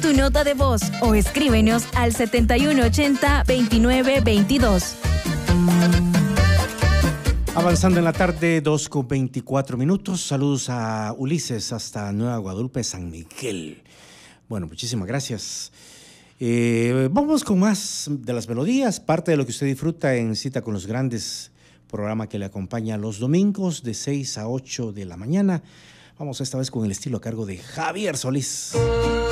tu nota de voz o escríbenos al 7180-2922. Avanzando en la tarde, 2:24. Saludos a Ulises hasta Nueva Guadalupe, San Miguel. Bueno, muchísimas gracias. Vamos con más de las melodías, parte de lo que usted disfruta en Cita con los Grandes, programa que le acompaña los domingos de 6 a 8 de la mañana. Vamos esta vez con el estilo a cargo de Javier Solís.